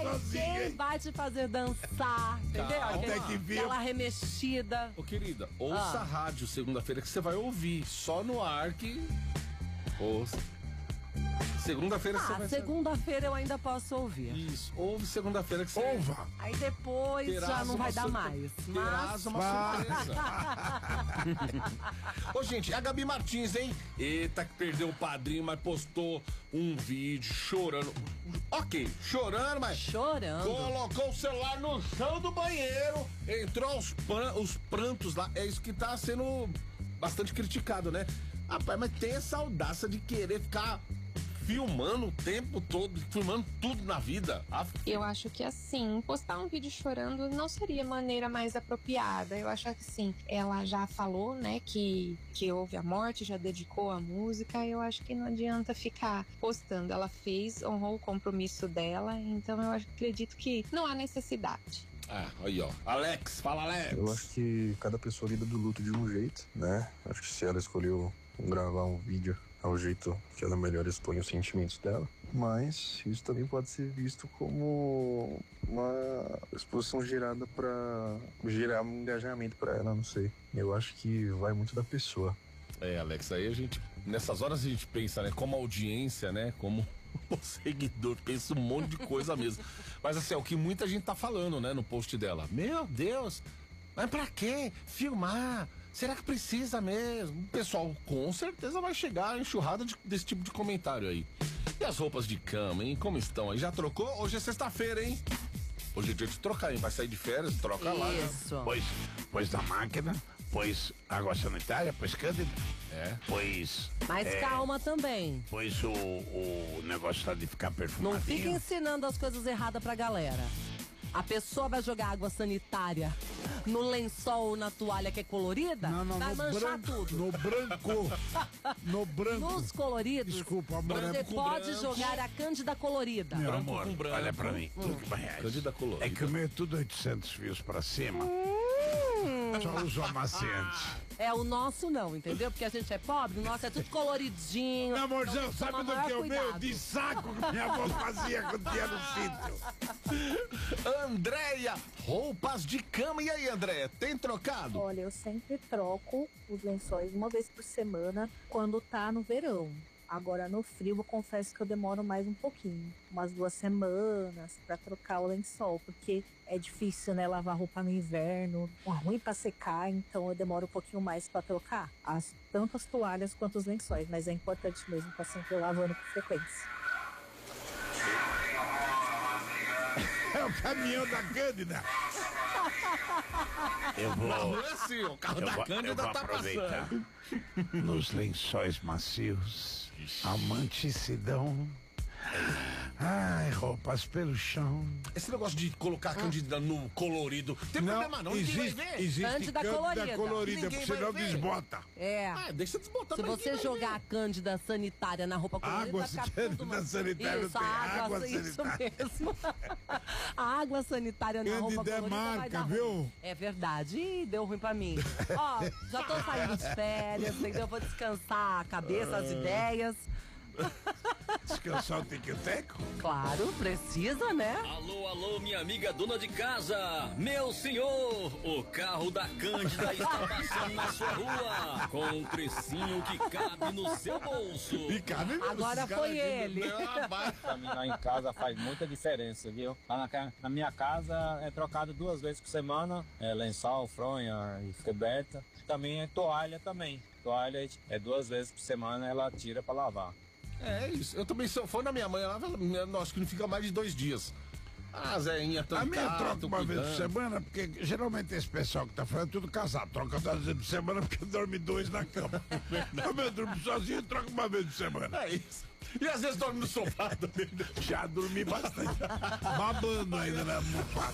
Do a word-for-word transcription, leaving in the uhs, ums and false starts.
sozinho, Quem hein? vai te fazer dançar, entendeu? Até Aquela- que vir- Aquela remexida. Ô, querida, ouça Ah. a rádio segunda-feira que você vai ouvir. Só no ar que... Ouça. Segunda-feira você Ah, vai... segunda-feira eu ainda posso ouvir. Isso, ouve segunda-feira que você... Ouva. Aí depois Terás já não uma vai dar surpre- mais. Terás Mas... uma surpresa. Ô, gente, a Gabi Martins, hein? Eita, que perdeu o padrinho, mas postou um vídeo chorando. Ok, chorando, mas... Chorando. Colocou o celular no chão do banheiro, entrou os, pan- os prantos lá. É isso que tá sendo bastante criticado, né? Rapaz, mas tem essa audácia de querer ficar filmando o tempo todo, filmando tudo na vida. Af- Eu acho que assim, postar um vídeo chorando não seria a maneira mais apropriada. Eu acho que sim, ela já falou, né, que, que houve a morte, já dedicou a música. Eu acho que não adianta ficar postando. Ela fez, honrou o compromisso dela, então eu acredito que não há necessidade. Ah, aí ó. Alex, fala Alex. Eu acho que cada pessoa lida do luto de um jeito, né? Acho que se ela escolheu gravar um vídeo ao jeito que ela melhor expõe os sentimentos dela, mas isso também pode ser visto como uma exposição gerada para gerar um engajamento para ela, não sei. Eu acho que vai muito da pessoa. É, Alex, aí a gente, nessas horas a gente pensa, né, como audiência, né, como o seguidor, pensa um monte de coisa mesmo. Mas assim, é o que muita gente tá falando, né, no post dela. Meu Deus, mas pra quê? Filmar? Será que precisa mesmo? O pessoal com certeza vai chegar a enxurrada de, desse tipo de comentário aí. E as roupas de cama, hein? Como estão aí? Já trocou? Hoje é sexta-feira, hein? Hoje é dia de trocar, hein? Vai sair de férias, troca lá. Né? Isso. Pois, pois na máquina, pois água sanitária, pois cândida, É. pois... Mas é, calma também. Pois o, o negócio tá de ficar Não perfumadinho. fica ensinando as coisas erradas pra galera. A pessoa vai jogar água sanitária no lençol ou na toalha que é colorida, Não, não, vai no manchar branco, tudo. no branco, no branco. Nos coloridos, Desculpa, amor, você é com pode branco. jogar a cândida colorida. Meu branco amor, com branco. olha pra mim, tudo que reais. Cândida colorida. É que o meu é tudo oitocentos fios pra cima. Só uso amaciante. É, o nosso não, entendeu? Porque a gente é pobre, o nosso é tudo coloridinho. Meu amorzão, então sabe toma do maior que é o meu? cuidado. De saco que minha avó fazia quando ia no sítio. Andréia, roupas de cama. E aí, Andréia, tem trocado? Olha, eu sempre troco os lençóis uma vez por semana quando tá no verão. Agora no frio eu confesso que eu demoro mais um pouquinho, umas duas semanas pra trocar o lençol, porque é difícil, né, lavar roupa no inverno, é ruim pra secar, então eu demoro um pouquinho mais pra trocar as, tanto as toalhas quanto os lençóis, mas é importante mesmo estar sempre lavando com frequência. É o caminhão da Cândida. Eu vou... Não é assim, o carro Eu da vou, eu Cândida vou tá aproveitar. passando. Nos lençóis macios, a manticidão. Ai, roupas pelo chão. Esse negócio de colocar a Cândida no colorido, tem problema não, ninguém existe, vai ver. existe Cândida Cândida colorida. colorida, Ninguém porque senão vai ver. desbota. É. Ah, deixa desbotar. Se mas você ninguém vai jogar ver. a cândida sanitária na roupa colorida, Água vai ficar cândida tudo uma... sanitária, Isso, não a tem água, água isso sanitária. mesmo. A água sanitária na roupa Cândida é colorida vai marca, dar viu? ruim. É verdade. Ih, deu ruim pra mim. Ó, já tô saindo de férias, entendeu? Vou descansar a cabeça, as ideias. Descansar o tico-teco? Claro, precisa, né? Alô, alô, minha amiga dona de casa. Meu senhor, o carro da Cândida está passando na sua rua com um precinho que cabe no seu bolso. E cabe mesmo. Agora Esse foi cara aqui ele. deu uma barra. Pra mim lá em casa faz muita diferença, viu? Lá na, ca- na minha casa é trocado duas vezes por semana, é lençol, fronha e coberta. Também é toalha também. Toalha é duas vezes por semana, ela tira pra lavar. É isso. Eu também sou fã da minha mãe. Ela fala, não, acho que não fica mais de dois dias. A Zéinha tá A minha tá, troca tô uma vez por cuidando. semana, porque geralmente esse pessoal que tá falando é tudo casado. Troca duas vezes por semana porque dorme dois na cama. O meu durmo sozinho e troca uma vez por semana. É isso. E às vezes dorme no sofá também. Já dormi bastante. Babando ainda na almofada.